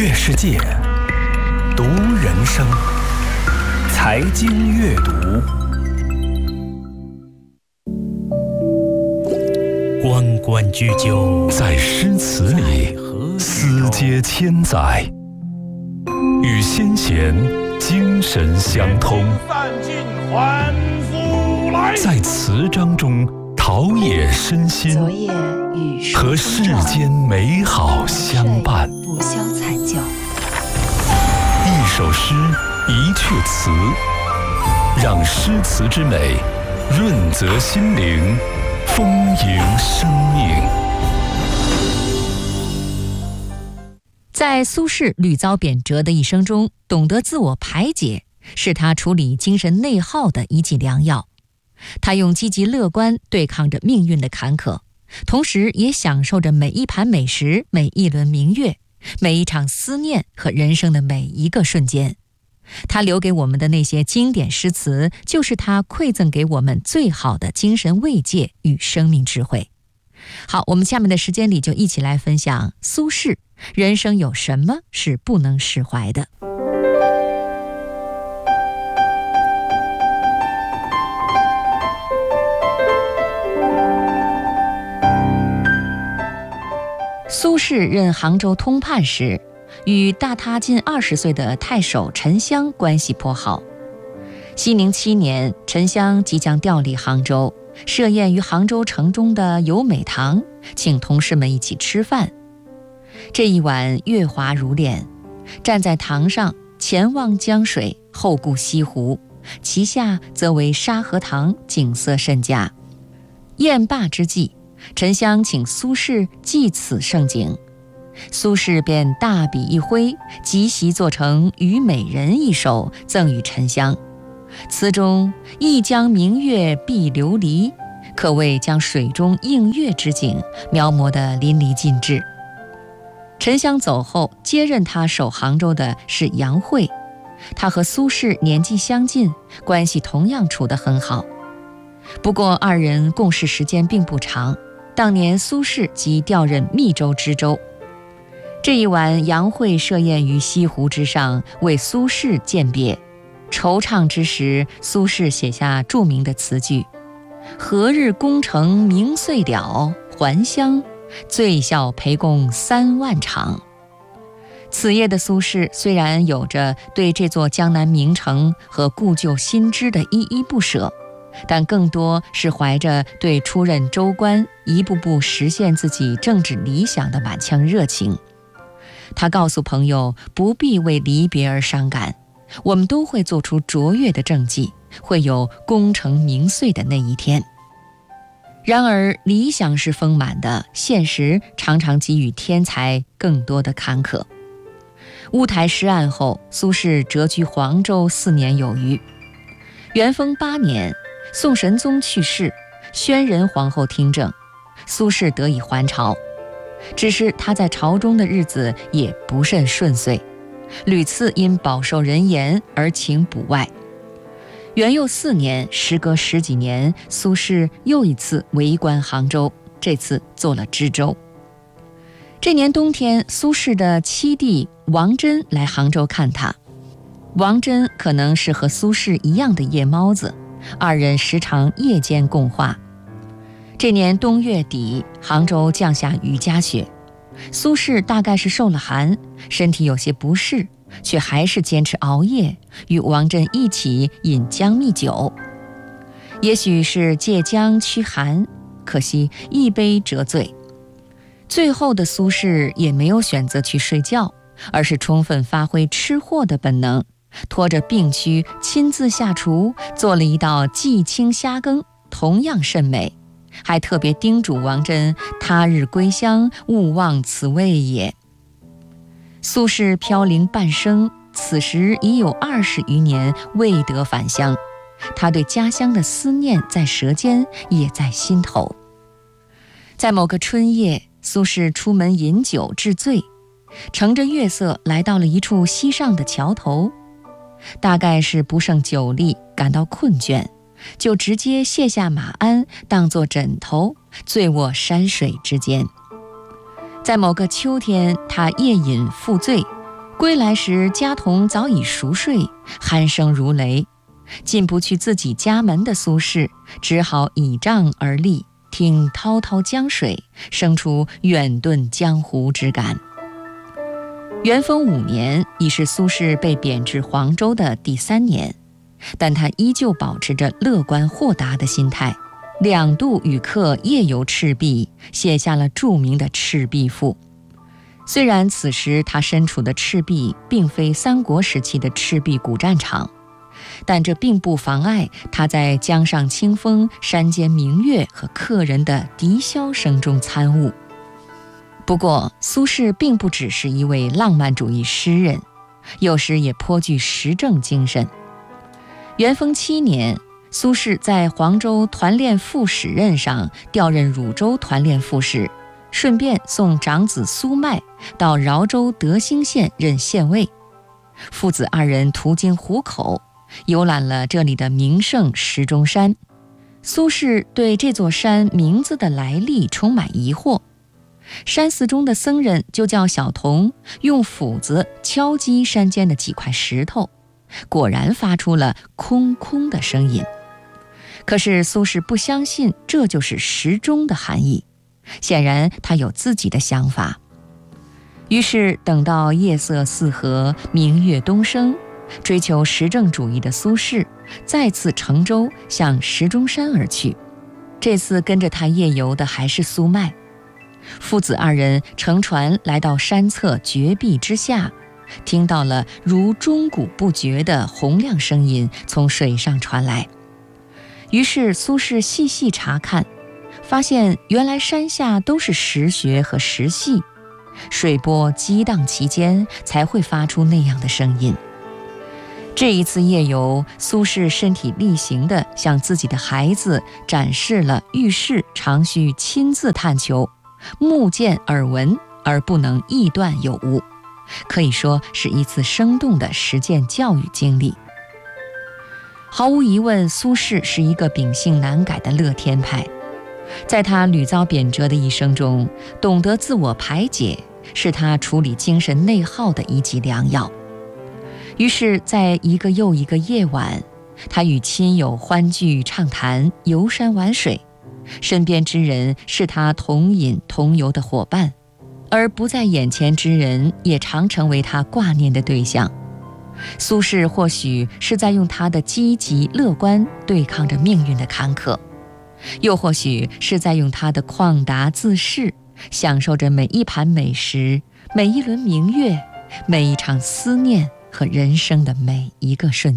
阅世界，读人生，财经阅读，关关雎鸠，在诗词里思接千载，与先贤精神相通，在词章中陶冶身心，和世间美好相伴。 不消残旧， 一首诗，一阙词，让诗词之美润泽心灵，丰盈生命。 在苏轼屡遭贬谪的一生中，懂得自我排解，是他处理精神内耗的一剂良药。他用积极乐观对抗着命运的坎坷，同时也享受着每一盘美食，每一轮明月，每一场思念和人生的每一个瞬间。他留给我们的那些经典诗词，就是他馈赠给我们最好的精神慰藉与生命智慧。好，我们下面的时间里就一起来分享苏轼，人生有什么是不能释怀的。苏轼任杭州通判时，与大他近20岁的太守沉香关系颇好。熙宁7年，沉香即将调离杭州，设宴于杭州城中的友美堂，请同事们一起吃饭。这一晚月华如练，站在堂上，前望江水，后顾西湖，其下则为沙河塘，景色甚佳。宴罢之际，沉香请苏轼记此盛景，苏轼便大笔一挥，即席做成《虞美人》一首，赠与沉香。词中一江明月碧琉璃，可谓将水中映月之景描摹得淋漓尽致。沉香走后，接任他守杭州的是杨惠，他和苏轼年纪相近，关系同样处得很好。不过二人共事时间并不长，当年苏轼即调任密州知州。这一晚，杨惠设宴于西湖之上，为苏轼饯别。惆怅之时，苏轼写下著名的词句：何日功成名遂了，还乡醉笑陪共3万场。此夜的苏轼虽然有着对这座江南名城和故旧新知的依依不舍，但更多是怀着对出任州官、一步步实现自己政治理想的满腔热情。他告诉朋友，不必为离别而伤感，我们都会做出卓越的政绩，会有功成名遂的那一天。然而理想是丰满的，现实常常给予天才更多的坎坷。乌台诗案后，苏轼谪居黄州4年有余。元丰8年，宋神宗去世，宣仁皇后听政，苏轼得以还朝。只是他在朝中的日子也不甚顺遂，屡次因饱受人言而请补外。元佑4年，时隔10几年，苏轼又一次为官杭州，这次做了知州。这年冬天，苏轼的七弟王真来杭州看他。王真可能是和苏轼一样的夜猫子，二人时常夜间共话。这年冬月底，杭州降下雨夹雪，苏轼大概是受了寒，身体有些不适，却还是坚持熬夜，与王真一起饮姜蜜酒。也许是借姜驱寒，可惜一杯折醉。最后的苏轼也没有选择去睡觉，而是充分发挥吃货的本能，拖着病躯亲自下厨，做了一道季青虾羹，同样甚美，还特别叮嘱王真，他日归乡，勿忘此味也。苏轼飘零半生，此时已有20余年未得返乡，他对家乡的思念在舌尖，也在心头。在某个春夜，苏轼出门饮酒致醉，乘着月色来到了一处西上的桥头，大概是不胜酒力，感到困倦，就直接卸下马鞍当作枕头，醉卧山水之间。在某个秋天，他夜饮复醉， 归来时，家童早已熟睡，鼾声如雷。进不去自己家门的苏轼，只好倚杖而立，听滔滔江水，生出远遁江湖之感。元丰5年，已是苏轼被贬至黄州的第3年，但他依旧保持着乐观豁达的心态，2度与客夜游赤壁，写下了著名的《赤壁赋》。虽然此时他身处的赤壁并非三国时期的赤壁古战场，但这并不妨碍他在江上清风、山间明月和客人的笛箫声中参悟。不过，苏轼并不只是一位浪漫主义诗人，有时也颇具时政精神。元丰7年，苏轼在黄州团练副使任上调任汝州团练副使，顺便送长子苏迈到饶州德兴县任县尉。父子2人途经湖口，游览了这里的名胜石钟山。苏轼对这座山名字的来历充满疑惑。山寺中的僧人就叫小童用斧子敲击山间的几块石头，果然发出了空空的声音。可是苏轼不相信这就是石钟的含义，显然他有自己的想法。于是等到夜色四合，明月东升，追求实证主义的苏轼再次乘舟向石钟山而去。这次跟着他夜游的还是苏迈。父子2人乘船来到山侧绝壁之下，听到了如钟鼓不绝的洪亮声音从水上传来。于是苏轼细细查看，发现原来山下都是石穴和石隙，水波激荡其间才会发出那样的声音。这一次夜游，苏轼身体力行地向自己的孩子展示了遇事常需亲自探求，目见耳闻而不能臆断有误，可以说是一次生动的实践教育经历。毫无疑问，苏轼是一个秉性难改的乐天派。在他屡遭贬谪的一生中，懂得自我排解是他处理精神内耗的一剂良药。于是在一个又一个夜晚，他与亲友欢聚畅谈，游山玩水，身边之人是他同饮同游的伙伴，而不在眼前之人也常成为他挂念的对象。苏轼或许是在用他的积极乐观对抗着命运的坎坷，又或许是在用他的旷达自适享受着每一盘美食，每一轮明月，每一场思念和人生的每一个瞬间。